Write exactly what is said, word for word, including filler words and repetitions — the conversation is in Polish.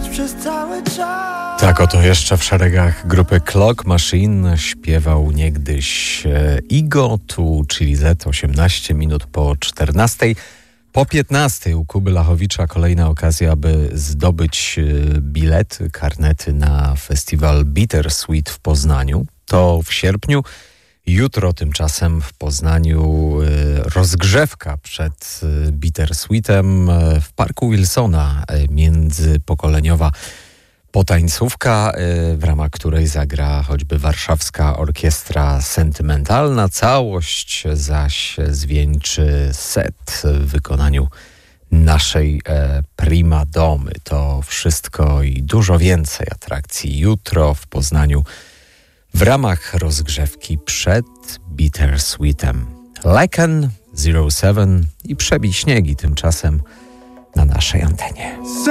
mówić przez cały czas. Tak oto jeszcze w szeregach grupy Clock Machine śpiewał niegdyś Igo, tu Chili Z, osiemnaście minut po czternastej. Po piętnastej u Kuby Lachowicza kolejna okazja, aby zdobyć bilety, karnety na festiwal Bittersweet w Poznaniu. To w sierpniu. Jutro tymczasem w Poznaniu rozgrzewka przed Bittersweetem w Parku Wilsona, międzypokoleniowa potańcówka, w ramach której zagra choćby Warszawska Orkiestra Sentymentalna. Całość zaś zwieńczy set w wykonaniu naszej prima domy. To wszystko i dużo więcej atrakcji jutro w Poznaniu w ramach rozgrzewki przed Bittersweetem. Leken, Zero Seven i Przebij śniegi tymczasem na naszej antenie.